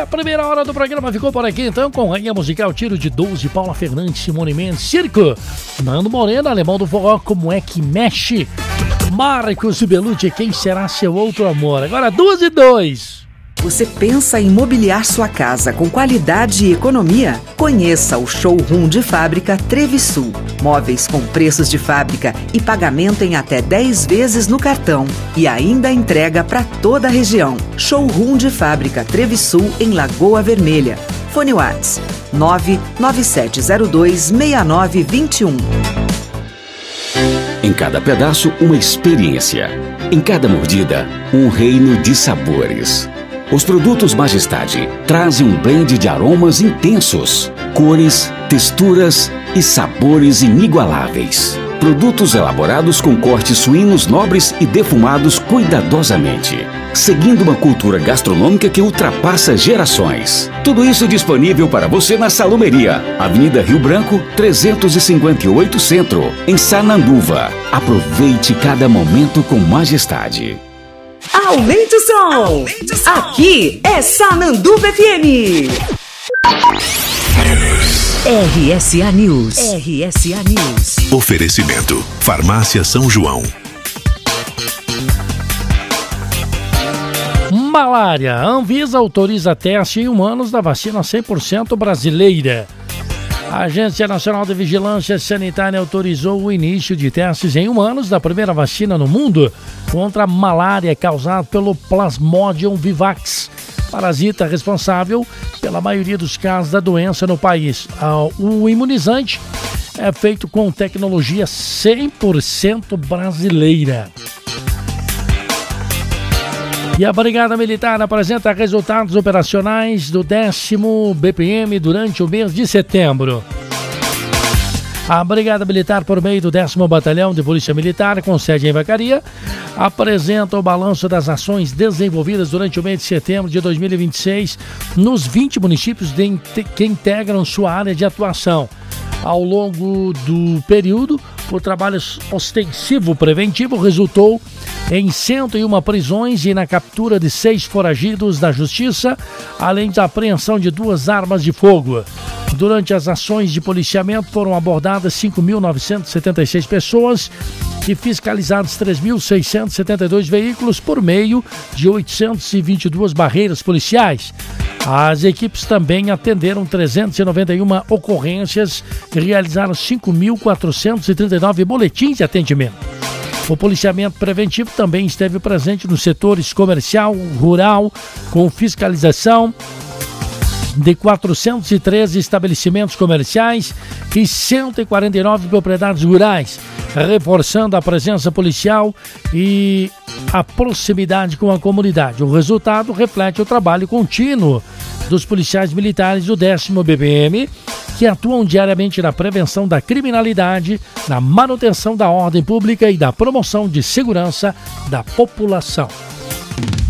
a primeira hora do programa ficou por aqui, então, com Rainha Musical, Tiro de 12, Paula Fernandes, Simone Mendes, Circo, Nando Moreno, Alemão do Forró, Como é que Mexe, Marcos Belucci, Quem Será Seu Outro Amor. Agora 2:02. Você pensa em mobiliar sua casa com qualidade e economia? Conheça o Showroom de Fábrica Trevisul. Móveis com preços de fábrica e pagamento em até 10 vezes no cartão. E ainda entrega para toda a região. Showroom de Fábrica Trevisul em Lagoa Vermelha. Fone WhatsApp 997026921. Em cada pedaço, uma experiência. Em cada mordida, um reino de sabores. Os produtos Majestade trazem um blend de aromas intensos, cores, texturas e sabores inigualáveis. Produtos elaborados com cortes suínos nobres e defumados cuidadosamente, seguindo uma cultura gastronômica que ultrapassa gerações. Tudo isso disponível para você na Salumeria, Avenida Rio Branco, 358 Centro, em Sananduva. Aproveite cada momento com Majestade. Aumente o som! Aqui é Sananduva FM. RSA News. RSA News. Oferecimento. Farmácia São João. Malária. A Anvisa autoriza teste em humanos da vacina 100% brasileira. A Agência Nacional de Vigilância Sanitária autorizou o início de testes em humanos da primeira vacina no mundo contra a malária causada pelo Plasmodium vivax, parasita responsável pela maioria dos casos da doença no país. O imunizante é feito com tecnologia 100% brasileira. E a Brigada Militar apresenta resultados operacionais do 10º BPM durante o mês de setembro. A Brigada Militar, por meio do 10º Batalhão de Polícia Militar, com sede em Vacaria, apresenta o balanço das ações desenvolvidas durante o mês de setembro de 2026 nos 20 municípios que integram sua área de atuação. Ao longo do período, o trabalho ostensivo preventivo resultou em 101 prisões e na captura de 6 foragidos da Justiça, além da apreensão de 2 armas de fogo. Durante as ações de policiamento foram abordadas 5.976 pessoas e fiscalizados 3.672 veículos por meio de 822 barreiras policiais. As equipes também atenderam 391 ocorrências e realizaram 5.439 boletins de atendimento. O policiamento preventivo também esteve presente nos setores comercial, rural, com fiscalização de 413 estabelecimentos comerciais e 149 propriedades rurais, reforçando a presença policial e a proximidade com a comunidade. O resultado reflete o trabalho contínuo dos policiais militares do 10º BPM, que atuam diariamente na prevenção da criminalidade, na manutenção da ordem pública e da promoção de segurança da população.